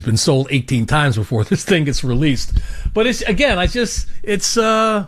been sold 18 times before this thing gets released. But it's, again, the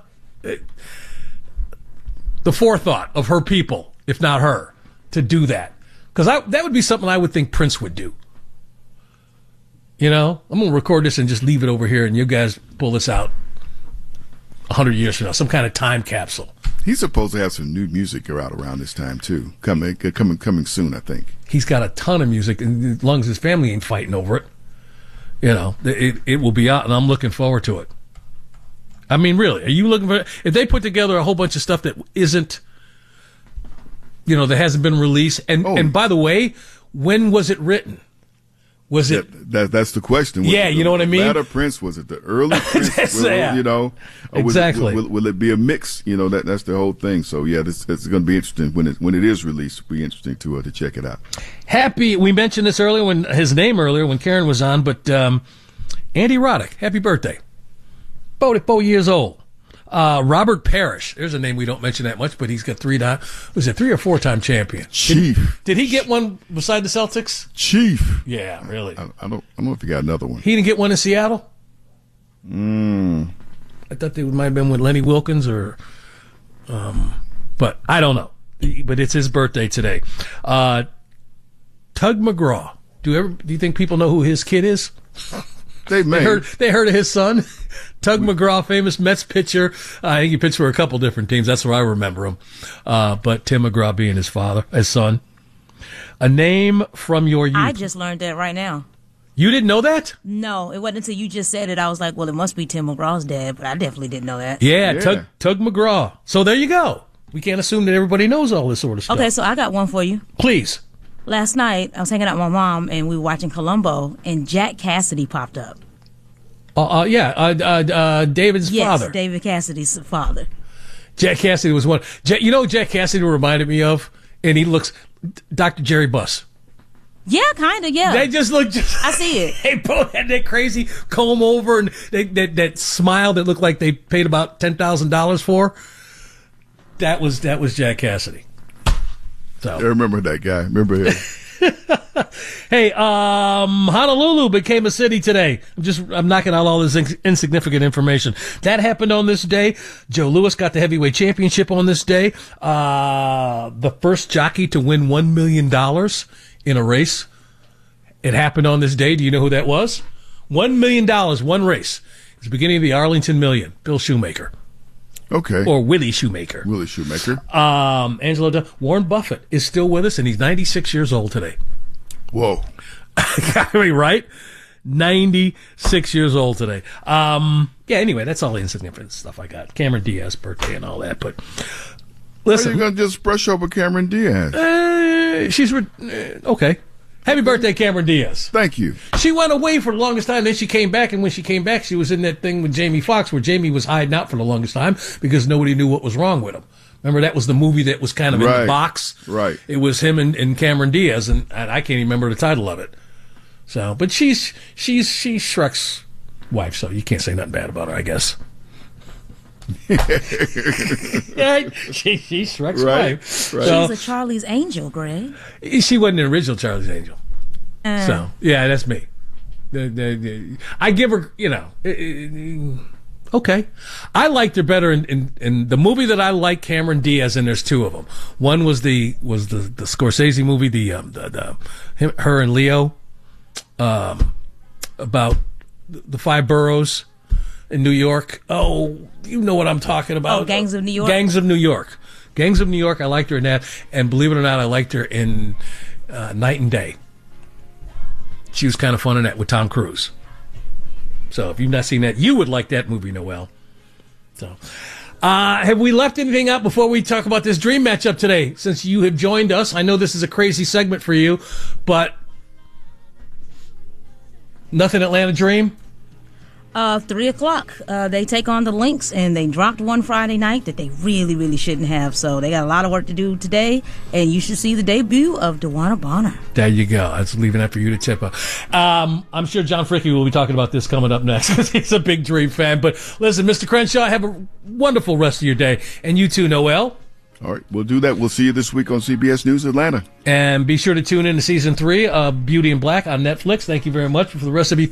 forethought of her people, if not her, to do that. Because that would be something I would think Prince would do. You know, I'm going to record this and just leave it over here, and you guys pull this out 100 years from now, some kind of time capsule. He's supposed to have some new music out around this time, too. Coming soon, I think. He's got a ton of music, and as long as his family ain't fighting over it, you know, it will be out, and I'm looking forward to it. I mean, really, are you looking for, if they put together a whole bunch of stuff that isn't, you know, that hasn't been released, and by the way, when was it written? Was it? That's the question. Yeah, you know what I mean? Latter Prince, was it the early Prince? You know, exactly. Will it be a mix? You know, that's the whole thing. So yeah, it's going to be interesting when it is released. It'll be interesting to check it out. We mentioned this earlier when Karen was on, but Andy Roddick, happy birthday, 44 years old. Robert Parrish, there's a name we don't mention that much, but he's got 3 or 4-time champion. Chief. Did he get one beside the Celtics? Chief. Yeah, really. I don't know if he got another one. He didn't get one in Seattle? I thought they might have been with Lenny Wilkins but I don't know. But it's his birthday today. Tug McGraw. Do you think people know who his kid is? They heard of his son, Tug McGraw, famous Mets pitcher. I think he pitched for a couple different teams. That's where I remember him. But Tim McGraw being his son. A name from your youth. I just learned that right now. You didn't know that? No, it wasn't until you just said it. I was like, well, it must be Tim McGraw's dad, but I definitely didn't know that. Yeah. Tug McGraw. So there you go. We can't assume that everybody knows all this sort of stuff. Okay, so I got one for you. Please. Last night, I was hanging out with my mom, and we were watching Columbo, and Jack Cassidy popped up. David's father. Yes, David Cassidy's father. Jack Cassidy was one. You know Jack Cassidy reminded me of? And he looks Dr. Jerry Buss. Yeah, kind of, yeah. They just look I see it. They both had that crazy comb over and that smile that looked like they paid about $10,000 for. That was Jack Cassidy. So. I remember that guy. Remember him. Hey, Honolulu became a city today. I'm knocking out all this insignificant information. That happened on this day. Joe Louis got the heavyweight championship on this day. The first jockey to win $1 million in a race. It happened on this day. Do you know who that was? $1 million, one race. It's the beginning of the Arlington Million. Bill Shoemaker. Okay. Or Willie Shoemaker. Warren Buffett is still with us, and he's 96 years old today. Whoa. I mean, right? 96 years old today. Anyway, that's all the insignificant stuff I got. Cameron Diaz's birthday and all that, but listen. Are you going to just brush over Cameron Diaz? Okay. Happy birthday, Cameron Diaz. Thank you. She went away for the longest time, then she came back, and when she came back, she was in that thing with Jamie Foxx where Jamie was hiding out for the longest time because nobody knew what was wrong with him. Remember, that was the movie that was kind of in the box? Right. It was him and Cameron Diaz, and I can't even remember the title of it. So, but she's Shrek's wife, so you can't say nothing bad about her, I guess. Yeah, she's Shrek's wife. Right. So, she's a Charlie's Angel, Greg. She wasn't an original Charlie's Angel. So, yeah, that's me. I give her, okay. I liked her better in the movie that I like Cameron Diaz in. There's 2 of them. One was the Scorsese movie, her and Leo, about the 5 boroughs in New York. Oh, you know what I'm talking about. Oh, Gangs of New York. Gangs of New York. I liked her in that, and believe it or not, I liked her in Night and Day. She was kind of fun in that with Tom Cruise. So if you've not seen that, you would like that movie, Noel. So, have we left anything out before we talk about this dream matchup today? Since you have joined us, I know this is a crazy segment for you, but nothing Atlanta Dream? 3:00. They take on the Lynx, and they dropped one Friday night that they really, really shouldn't have. So they got a lot of work to do today, and you should see the debut of DeWanna Bonner. There you go. I was leaving that for you to tip up. I'm sure John Fricke will be talking about this coming up next because he's a big Dream fan. But listen, Mr. Crenshaw, have a wonderful rest of your day. And you too, Noel. All right, we'll do that. We'll see you this week on CBS News Atlanta. And be sure to tune in to Season 3 of Beauty in Black on Netflix. Thank you very much. For the rest of you,